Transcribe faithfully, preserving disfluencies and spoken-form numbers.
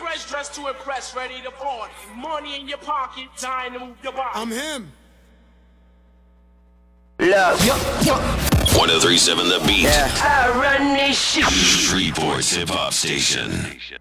Fresh dressed to impress, ready to party. Money in your pocket, time to move your body. I'm him. Love. one oh three point seven The Beat. Yeah. I run this shit. Streetport's hip hop station.